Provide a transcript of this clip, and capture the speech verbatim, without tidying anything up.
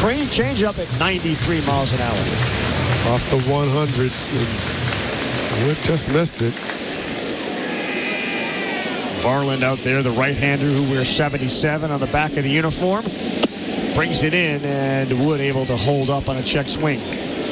Cream changeup at ninety-three miles an hour. Off the one hundred. Wood just missed it. Varland out there, the right-hander who wears seventy-seven on the back of the uniform. Brings it in, and Wood able to hold up on a check swing.